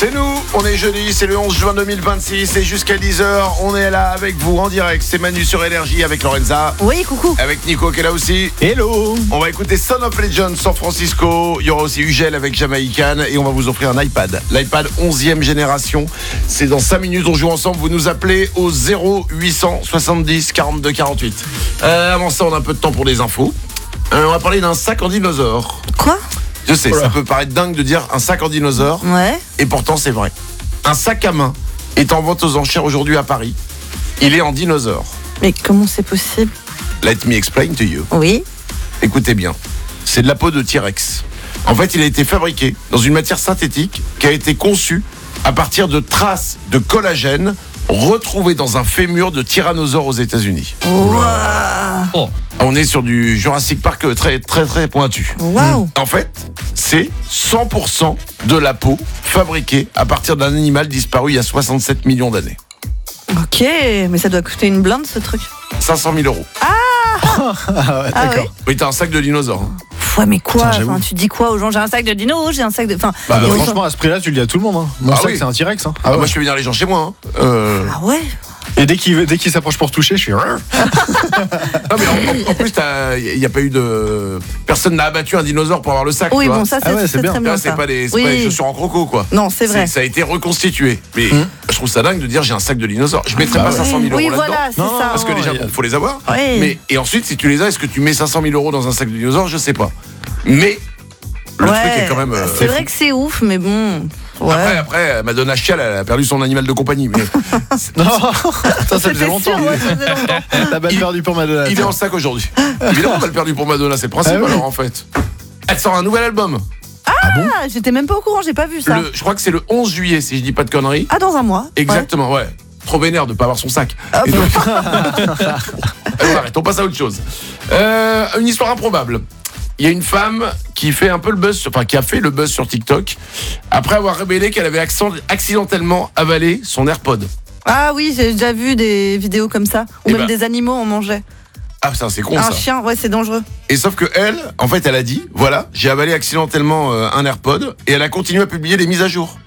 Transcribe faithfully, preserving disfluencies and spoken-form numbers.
C'est nous, on est jeudi, c'est le onze juin deux mille vingt-six et jusqu'à dix heures, on est là avec vous en direct. C'est Manu sur Énergie avec Lorenza. Oui, coucou. Avec Nico qui est là aussi. Hello. On va écouter Son of Legend San Francisco. Il y aura aussi Ugel avec Jamaican et on va vous offrir un iPad. L'iPad onzième génération. C'est dans cinq minutes, on joue ensemble. Vous nous appelez au zéro huit cent soixante-dix quarante-deux quarante-huit. Euh, avant ça, on a un peu de temps pour des infos. Euh, on va parler d'un sac en dinosaure. Quoi ? Je sais, Voilà. ça peut paraître dingue de dire un sac en dinosaure. Ouais. Et pourtant, c'est vrai. Un sac à main est en vente aux enchères aujourd'hui à Paris. Il est en dinosaure. Mais comment c'est possible ? Let me explain to you. Oui. Écoutez bien. C'est de la peau de T-Rex. En fait, il a été fabriqué dans une matière synthétique qui a été conçue à partir de traces de collagène retrouvées dans un fémur de tyrannosaure aux États-Unis. Waouh. Oh. On est sur du Jurassic Park très très très pointu. Waouh. En fait, c'est cent pour cent de la peau fabriquée à partir d'un animal disparu il y a soixante-sept millions d'années. Ok, mais ça doit coûter une blinde ce truc. cinq cent mille euros. Ah ouais, Ah d'accord. oui. Oui, t'as un sac de dinosaure. hein. Ouais, mais quoi ? Putain, j'avoue. Enfin, tu dis quoi aux gens ? J'ai un sac de dino, j'ai un sac de. Enfin, Bah, Bah, ils franchement, à ce prix-là, tu le dis à tout le monde. Hein. Mon Ah sac, oui. c'est un T-Rex. Hein. Ah, Moi, je fais venir les gens chez moi. hein. Euh... Ah ouais. Et dès qu'il dès qu'il s'approche pour toucher, je suis. Non, mais en, en- en plus, il n'y a pas eu de. Personne n'a abattu un dinosaure pour avoir le sac. Oui, tu vois. bon, ça c'est Ah ouais, c'est c'est bien. très Là, bien. c'est ça. pas des, c'est Oui. pas des chaussures en croco, quoi. Non, c'est vrai. Ça a été reconstitué. Mais Hum. je trouve ça dingue de dire j'ai un sac de dinosaures. Je mettrais Ah pas ouais. cinq cent mille euros Oui, là-dedans. voilà, c'est Non, ça. Parce que déjà, il y a- bon, faut les avoir. Oui. Mais, et ensuite, si tu les as, est-ce que tu mets cinq cent mille euros dans un sac de dinosaures ? Je sais pas. Mais le Ouais, truc est quand même. euh, C'est vrai que c'est ouf, mais bon. Ouais. Après, après, Madonna Chial, elle a perdu son animal de compagnie. Mais Non, ça, ça faisait C'était longtemps. sûr, ouais, ça faisait longtemps. T'as balle Il- perdue pour Madonna. il est en sac aujourd'hui. Évidemment, elle a perdu pour Madonna, c'est le principe Ah ouais. alors en fait. Elle sort un nouvel album. Ah, j'étais même pas au courant, j'ai pas vu ça. Le- je crois que c'est le onze juillet, si je dis pas de conneries. Ah, dans un mois. Exactement, ouais. Trop vénère de pas avoir son sac. Ah, Et donc- Alors, arrête, on passe à autre chose. Euh, une histoire improbable. Il y a une femme qui fait un peu le buzz, enfin qui a fait le buzz sur TikTok après avoir révélé qu'elle avait accent- accidentellement avalé son AirPod. Ah oui, j'ai déjà vu des vidéos comme ça. Ou Eh même ben. des animaux en mangeaient. Ah putain, c'est con Un ça. chien, ouais, c'est dangereux. Et sauf que elle, en fait, elle a dit, voilà, j'ai avalé accidentellement euh, un AirPod et elle a continué à publier des mises à jour.